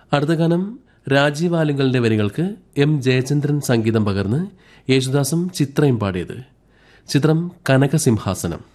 അടുത്ത ഗാനം രാജീവ് ആലുങ്കലിന്റെ വരികൾക്ക് എം ജയചന്ദ്രൻ സംഗീതം പകർന്ന് യേശുദാസും ചിത്രയും പാടിയത്. ചിത്രം കനകസിംഹാസനം.